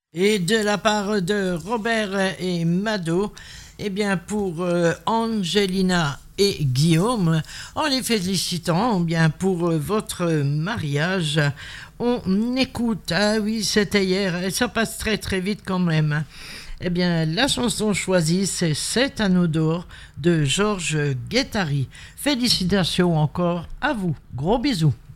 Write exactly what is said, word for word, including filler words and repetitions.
Et de la part de Robert et Mado, eh bien pour euh, Angelina et Guillaume, en les félicitant eh bien pour euh, votre mariage, on écoute. Ah oui, c'était hier, et ça passe très très vite quand même. Eh bien, la chanson choisie, c'est C'est un odeur de Georges Guettari. Félicitations encore à vous. Gros bisous.